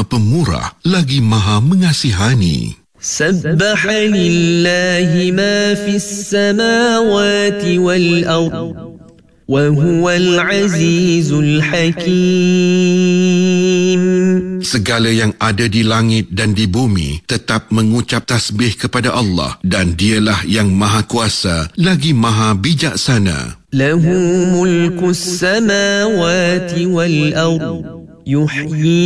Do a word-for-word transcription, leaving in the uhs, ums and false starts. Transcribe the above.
Maha Pemurah lagi Maha Mengasihani. سبح لله ما في السماوات والأرض وهو العزيز الحكيم. Segala yang ada di langit dan di bumi tetap mengucap tasbih kepada Allah, dan dialah yang Maha Kuasa lagi Maha Bijaksana. Lahu mulku as-samawati wal ard yuhyi